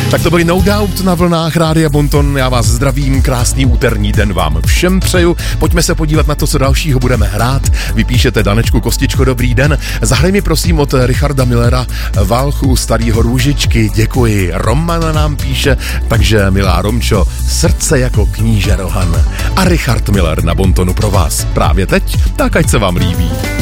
Tak to byly No Doubt na vlnách Rádia Bonton. Já vás zdravím, krásný úterní den vám všem přeju. Pojďme se podívat na to, co dalšího budeme hrát. Vypíšete Danečku Kostičko, dobrý den. Zahraj mi prosím od Richarda Millera Válchu starýho Růžičky. Děkuji. Romana nám píše, takže milá Romčo, srdce jako kníže Rohan. A Richard Miller na Bontonu pro vás právě teď, tak ať se vám líbí.